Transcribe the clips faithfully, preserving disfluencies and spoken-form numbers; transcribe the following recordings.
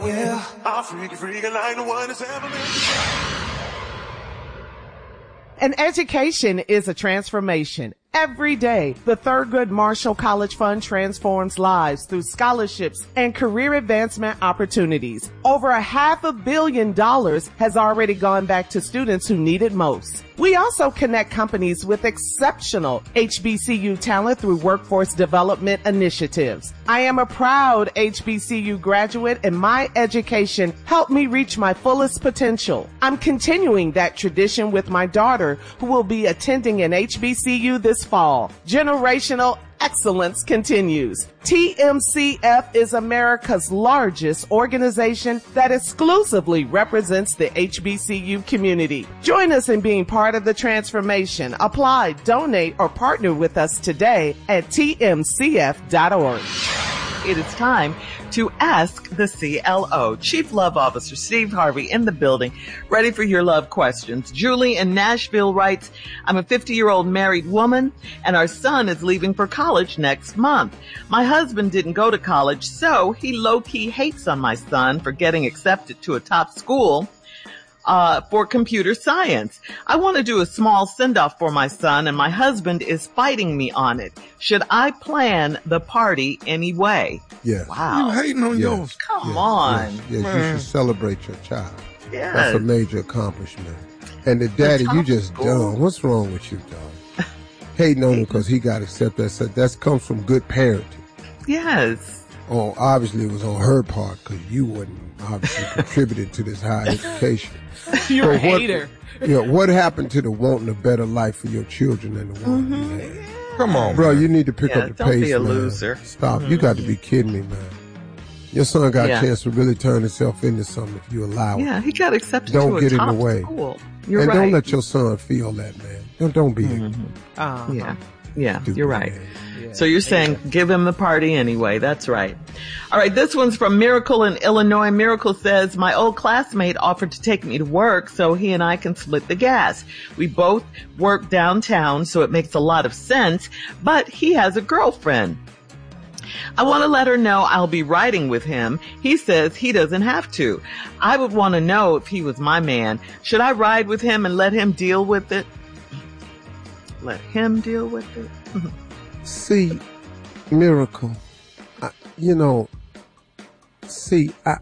Yeah, I'll freak, freak like the one that's ever been. An education is a transformation. Every day, the Thurgood Marshall College Fund transforms lives through scholarships and career advancement opportunities. Over a half a billion dollars has already gone back to students who need it most. We also connect companies with exceptional H B C U talent through workforce development initiatives. I am a proud H B C U graduate, and my education helped me reach my fullest potential. I'm continuing that tradition with my daughter, who will be attending an H B C U this fall. Generational excellence continues. T M C F is America's largest organization that exclusively represents the H B C U community. Join us in being part of the transformation. Apply, donate, or partner with us today at T M C F dot org. It is time to Ask the C L O. Chief Love Officer Steve Harvey in the building, ready for your love questions. Julie in Nashville writes, I'm a fifty-year-old married woman, and our son is leaving for college next month. My husband didn't go to college, so he low-key hates on my son for getting accepted to a top school uh for computer science. I want to do a small send-off for my son, and my husband is fighting me on it. Should I plan the party anyway? Yes. Wow. You hating on Yes. yours? Come Yes, on. Yes, yes, Man. you should celebrate your child. Yes. That's a major accomplishment. And the daddy, you just school. dumb. What's wrong with you, dog? Hating on him because he got accepted. That that comes from good parenting. Yes. Oh, obviously it was on her part because you wouldn't obviously contributed to this high education. You're a So what- hater. You know, what happened to the wanting a better life for your children than the one Mm-hmm. you had? Come on, Bro, man. you need to pick Yeah, up the don't pace, be a man. loser. Stop. You got to be kidding me, man. Your son got Yeah. a chance to really turn himself into something if you allow it. Yeah, he got accepted Don't to a get in top the way. school. You're and right. don't let your son feel that, man. Don't, don't be Mm-hmm. Uh-huh. Yeah, yeah, stupid, you're right. man. So you're saying give him the party anyway. That's right. All right. This one's from Miracle in Illinois. Miracle says, my old classmate offered to take me to work so he and I can split the gas. We both work downtown, so it makes a lot of sense, but he has a girlfriend. I want to let her know I'll be riding with him. He says he doesn't have to. I would want to know if he was my man. Should I ride with him and let him deal with it? Let him deal with it? See, Miracle, I, you know, see, I,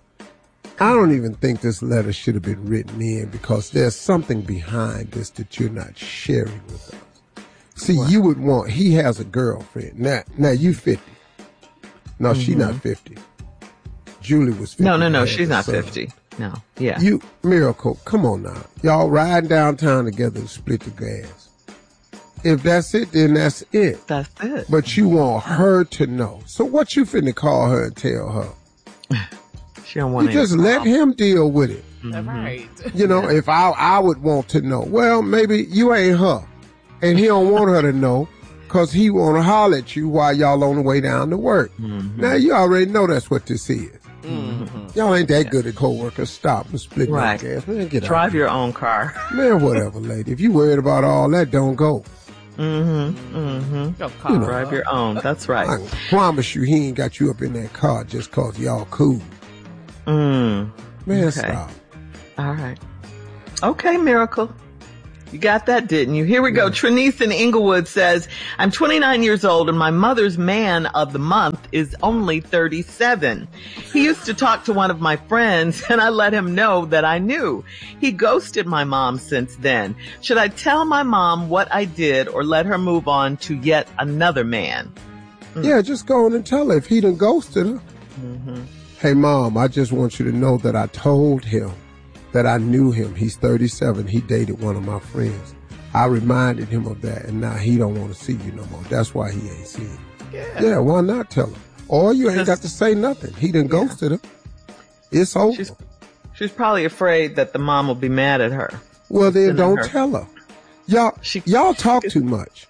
I don't even think this letter should have been written in because there's something behind this that you're not sharing with us. See, you would want, he has a girlfriend. Now, now you fifty. No, Mm-hmm. she's not fifty. Julie was fifty. No, no, no. had She's the not son. fifty. No. Yeah. You, Miracle, come on now. Y'all riding downtown together to split the gas. If that's it, then that's it. That's it. But you want her to know. So what you finna call her and tell her? She don't want You just let him deal with it. Right. You know, if I I would want to know. Well, maybe you ain't her. And he don't want her to know because he want to holler at you while y'all on the way down to work. Mm-hmm. Now, you already know that's what this is. Mm-hmm. Y'all ain't that good at co-workers. Stop and split Right. that gas. Man, get Drive out. your own car. Man, whatever, lady. If you worried about all that, don't go. Mm-hmm. Mm-hmm. Go call her Drive up. your own. That's right. I promise you he ain't got you up in that car just cause y'all cool. Mm. Man, Okay. stop. All right. Okay, Miracle. You got that, didn't you? Here we go. Trinice in Inglewood says, I'm twenty-nine years old and my mother's man of the month is only thirty-seven. He used to talk to one of my friends and I let him know that I knew. He ghosted my mom since then. Should I tell my mom what I did or let her move on to yet another man? Yeah, just go on and tell her if he done ghosted her. Mm-hmm. Hey, Mom, I just want you to know that I told him that I knew him. He's thirty-seven. He dated one of my friends. I reminded him of that, and now he don't want to see you no more. That's why he ain't seeing you. Yeah. Yeah, why not tell her? Or you ain't Just- got to say nothing. He done ghosted her. It's over. She's, she's probably afraid that the mom will be mad at her. well, then Sending don't her. tell her. Y'all, She- y'all talk too much.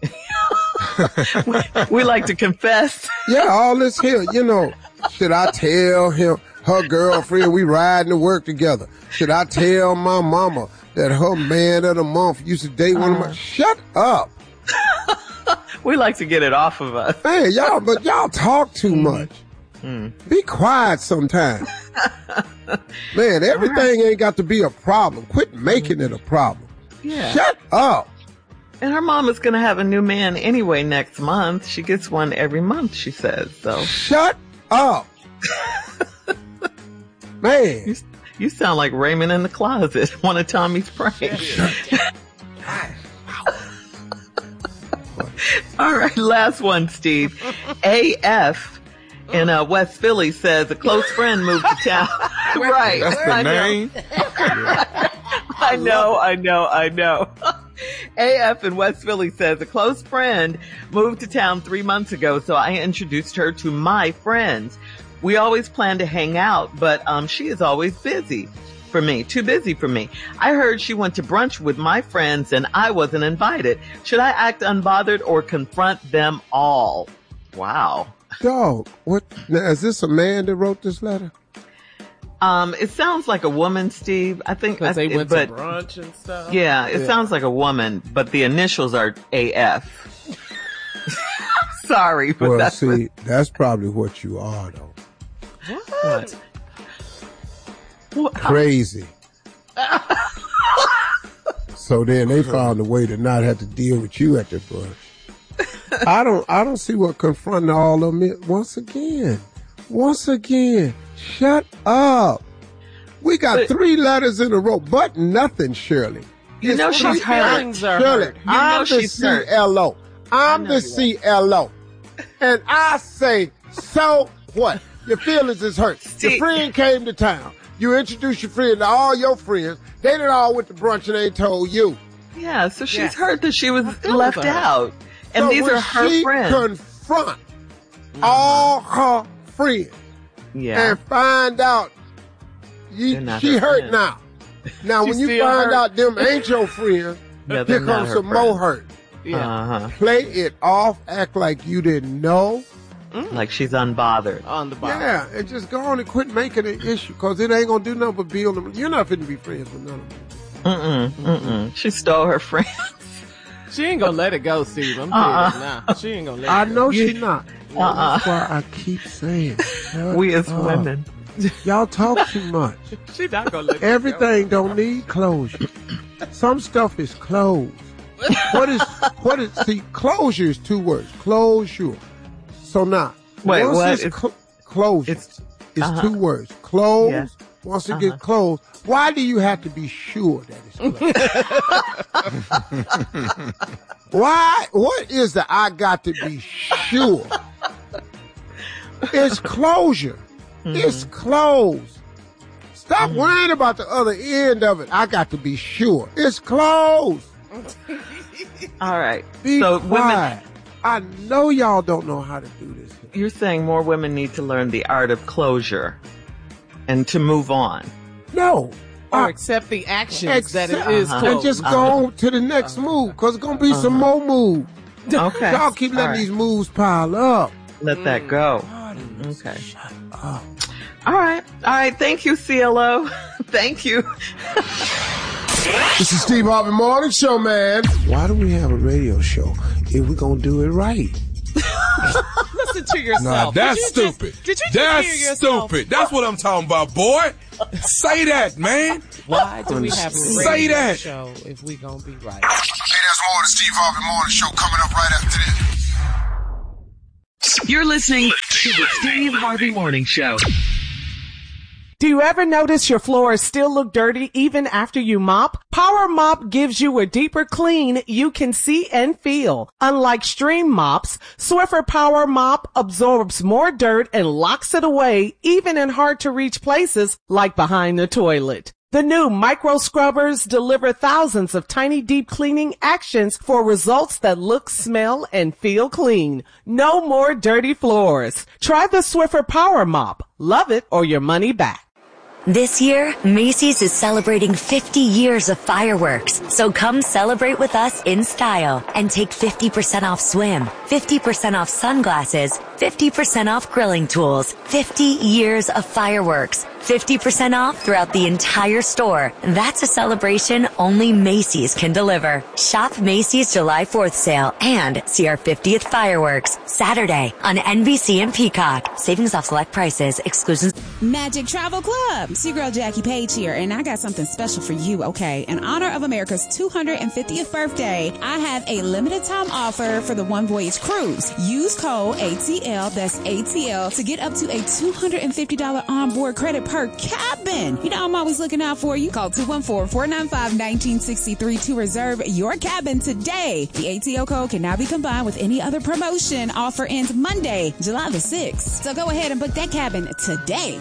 We like to confess. Yeah, all this here, you know, should I tell him, her girlfriend, we riding to work together? Should I tell my mama that her man of the month used to date one of my, shut up. We like to get it off of us. Man, y'all, but y'all talk too much. Mm. Be quiet sometime. Man, everything right. ain't got to be a problem. Quit making it a problem. Yeah. Shut up. And her mom is going to have a new man anyway next month. She gets one every month, she says. So shut up. Man. You, you sound like Raymond in the Closet, one of Tommy's pranks. All right, last one, Steve. A F in uh, West Philly says a close friend moved to town. Right. That's the I name. Know. I know, I know, I know. A F in West Philly says a close friend moved to town three months ago, so I introduced her to my friends. We always plan to hang out, but um, she is always busy for me, too busy for me. I heard she went to brunch with my friends and I wasn't invited. Should I act unbothered or confront them all? Wow. Dog, what? Now, is this a man that wrote this letter? Um, it sounds like a woman, Steve. I think because they I, went but, to brunch and stuff. Yeah, it yeah. sounds like a woman, but the initials are A F. Sorry, but well, that's see, what... that's probably what you are, though. What? what? Crazy. So then they found a way to not have to deal with you at the brunch. I don't, I don't see what confronting all of them is. Once again, once again, shut up. We got but, three letters in a row, but nothing, Shirley. You know she's hurt. Shirley, you I'm know the C L O. I'm the C L O. And I say, so what? Your feelings is hurt. Steve. Your friend came to town. You introduced your friend to all your friends. They done all went to brunch and they told you. Yeah, so she's yes. hurt that she was left out. And so these when are her she friends. Confront mm-hmm. all her friends. Yeah. And find out you, she hurt friends. now. Now when you find hurt. out them ain't your friends, yeah, here comes some friends. more hurt. Yeah. Uh-huh. Play it off, act like you didn't know. Mm. Like she's unbothered. On the bottom. Yeah, and just go on and quit making an issue, because it ain't going to do nothing but build them. You're not fitting to be friends with none of them. Mm-mm, mm-mm. She stole her friends. She ain't going to let it go, Steve. I'm uh-uh. telling you now. She ain't going to let I it go. I know she not. Uh-uh. That's why I keep saying. We as up. women. Y'all talk too much. She not going to let Everything don't need closure. Some stuff is closed. What is, what is, see, closure is two words. Closure. So now, Wait, once what? it's, It's, cl- closure, it's, it's uh-huh. two words. Closed. Yeah. Once it uh-huh. gets closed, why do you have to be sure that it's closed? Why? What is the I got to be sure? It's closure. Mm-hmm. It's closed. Stop mm-hmm. worrying about the other end of it. I got to be sure. It's closed. All right. Be so quiet. Women, I know y'all don't know how to do this. You're saying more women need to learn the art of closure and to move on. No. Or I, accept the actions accept, that it is uh-huh. closed. And just uh-huh. go on to the next uh-huh. move, because there's going to be uh-huh. some more moves. Okay. Y'all keep letting right. these moves pile up. Let mm. that go. Okay. Shut up. All right. All right. Thank you, C L O. Thank you. This is Steve Harvey Morning Show, man. Why do we have a radio show if we're going to do it right? Listen to yourself. Nah, that's did stupid. Just, did you that's just hear yourself? stupid. That's what I'm talking about, boy. Say that, man. Why do we have a radio Say that. show if we going to be right? Hey, there's more of the Steve Harvey Morning Show coming up right after this. You're listening to the Steve Harvey Morning Show. Do you ever notice your floors still look dirty even after you mop? Power Mop gives you a deeper clean you can see and feel. Unlike stream mops, Swiffer Power Mop absorbs more dirt and locks it away even in hard to reach places like behind the toilet. The new micro scrubbers deliver thousands of tiny deep cleaning actions for results that look, smell, and feel clean. No more dirty floors. Try the Swiffer Power Mop. Love it or your money back. This year, Macy's is celebrating fifty years of fireworks. So come celebrate with us in style and take fifty percent off swim, fifty percent off sunglasses, fifty percent off grilling tools, fifty years of fireworks, fifty percent off throughout the entire store. That's a celebration only Macy's can deliver. Shop Macy's July fourth sale and see our fiftieth fireworks Saturday on N B C and Peacock. Savings off select prices, exclusions. Magic Travel Club. It's your girl Jackie Page here, and I got something special for you, okay? In honor of America's two hundred fiftieth birthday, I have a limited time offer for the One Voyage Cruise. Use code A T L, that's A T L, to get up to a two hundred fifty dollars onboard credit per cabin. You know I'm always looking out for you. Call two one four, four nine five, one nine six three to reserve your cabin today. The A T L code can now be combined with any other promotion. Offer ends Monday, July the sixth. So go ahead and book that cabin today.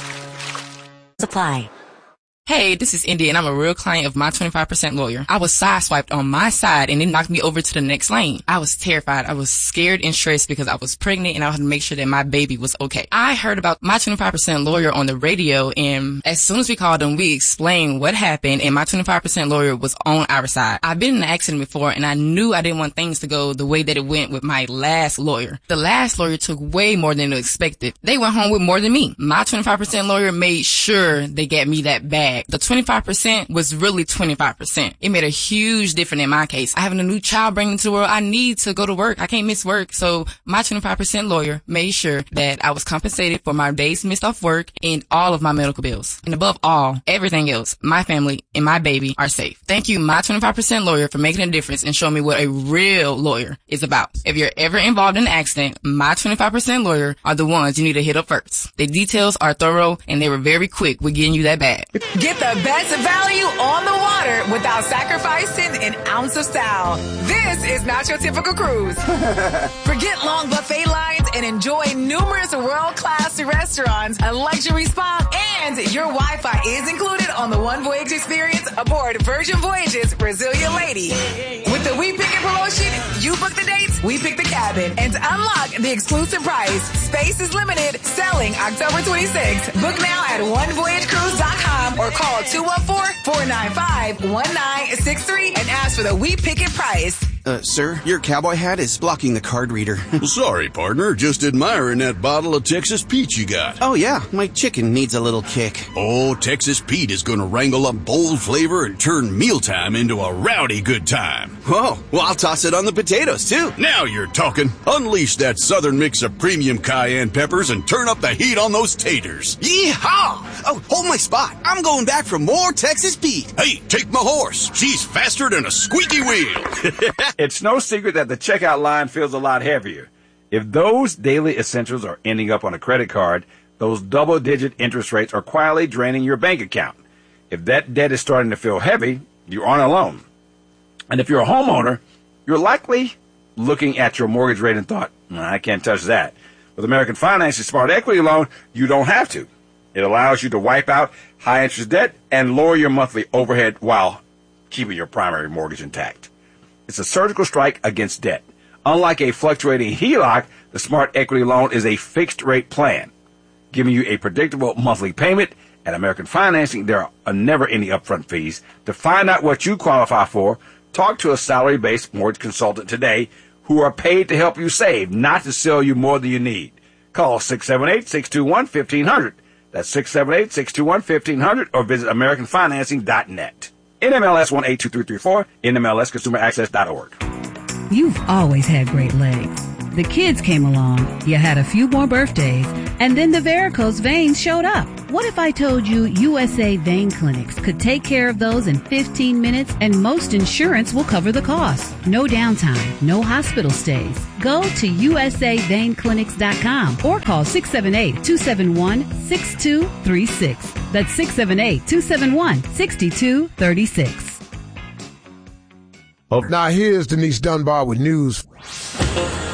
Supply. Hey, this is India, and I'm a real client of My twenty-five percent Lawyer. I was sideswiped on my side, and it knocked me over to the next lane. I was terrified. I was scared and stressed because I was pregnant, and I had to make sure that my baby was okay. I heard about My twenty-five percent Lawyer on the radio, and as soon as we called them, we explained what happened, and My twenty-five percent Lawyer was on our side. I've been in an accident before, and I knew I didn't want things to go the way that it went with my last lawyer. The last lawyer took way more than expected. They went home with more than me. My twenty-five percent Lawyer made sure they got me that bag. The twenty-five percent was really twenty-five percent. It made a huge difference in my case. I having a new child bringing into the world. I need to go to work. I can't miss work. So My twenty-five percent Lawyer made sure that I was compensated for my days missed off work and all of my medical bills. And above all, everything else, my family and my baby are safe. Thank you, My twenty-five percent Lawyer, for making a difference and showing me what a real lawyer is about. If you're ever involved in an accident, My twenty-five percent Lawyer are the ones you need to hit up first. The details are thorough and they were very quick with getting you that bag. Get the best value on the water without sacrificing an ounce of style. This is not your typical cruise. Forget long buffet lines and enjoy numerous world-class restaurants, a luxury spa, and your Wi-Fi is included on the One Voyage experience aboard Virgin Voyages Brazilian Lady. With the We Pick It promotion, you book the dates, we pick the cabin, and unlock the exclusive price. Space is limited, selling October twenty-sixth. Book now at one voyage cruise dot com or call two one four, four nine five, one nine six three and ask for the We Pick It price. Uh, sir, your cowboy hat is blocking the card reader. Sorry, partner. Just admiring that bottle of Texas Pete you got. Oh, yeah. My chicken needs a little kick. Oh, Texas Pete is going to wrangle up bold flavor and turn mealtime into a rowdy good time. Oh, well, I'll toss it on the potatoes, too. Now you're talking. Unleash that southern mix of premium cayenne peppers and turn up the heat on those taters. Yeehaw! Oh, hold my spot. I'm going back for more Texas Pete. Hey, take my horse. She's faster than a squeaky wheel. It's no secret that the checkout line feels a lot heavier. If those daily essentials are ending up on a credit card, those double-digit interest rates are quietly draining your bank account. If that debt is starting to feel heavy, you aren't alone. And if you're a homeowner, you're likely looking at your mortgage rate and thought, I can't touch that. With American Finance's Smart Equity Loan, you don't have to. It allows you to wipe out high-interest debt and lower your monthly overhead while keeping your primary mortgage intact. It's a surgical strike against debt. Unlike a fluctuating H E L O C, the Smart Equity Loan is a fixed-rate plan, giving you a predictable monthly payment. At American Financing, there are never any upfront fees. To find out what you qualify for, talk to a salary-based mortgage consultant today who are paid to help you save, not to sell you more than you need. Call six seven eight, six two one, one five zero zero. That's six seven eight, six two one, one five zero zero or visit american financing dot net. N M L S one eight two three three four, N M L S consumer access dot org. You've always had great legs. The kids came along, you had a few more birthdays, and then the varicose veins showed up. What if I told you U S A Vein Clinics could take care of those in fifteen minutes and most insurance will cover the cost? No downtime, no hospital stays. Go to U S A vein clinics dot com or call six seven eight, two seven one, six two three six. That's six seven eight, two seven one, six two three six. Now here's Denise Dunbar with news.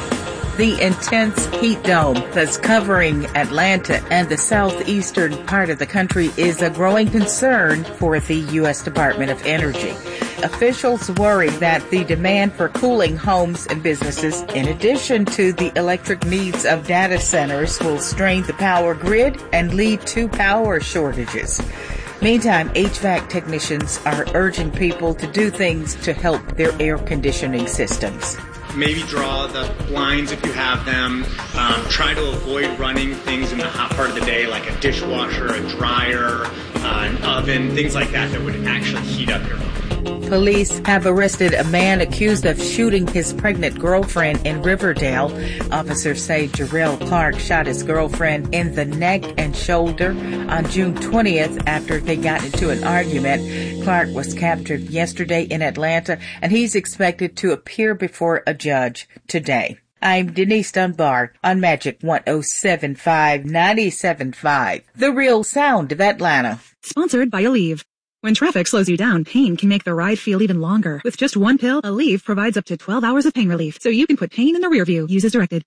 The intense heat dome that's covering Atlanta and the southeastern part of the country is a growing concern for the U S Department of Energy. Officials worry that the demand for cooling homes and businesses, in addition to the electric needs of data centers, will strain the power grid and lead to power shortages. Meantime, H V A C technicians are urging people to do things to help their air conditioning systems. Maybe draw the blinds if you have them. Um, try to avoid running things in the hot part of the day like a dishwasher, a dryer, uh, an oven, things like that that would actually heat up your home. Police have arrested a man accused of shooting his pregnant girlfriend in Riverdale. Officers say Jarrell Clark shot his girlfriend in the neck and shoulder on June twentieth after they got into an argument. Clark was captured yesterday in Atlanta, and he's expected to appear before a judge today. I'm Denise Dunbar on Magic one oh seven point five, ninety-seven point five, the real sound of Atlanta. Sponsored by Aleve. When traffic slows you down, pain can make the ride feel even longer. With just one pill, Aleve provides up to twelve hours of pain relief, so you can put pain in the rear view. Use as directed.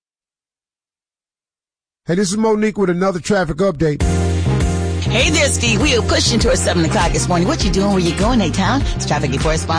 Hey, this is Monique with another traffic update. Hey there, Steve. We are pushing towards seven o'clock this morning. What you doing? Where you going, A-Town? It's traffic enforcement.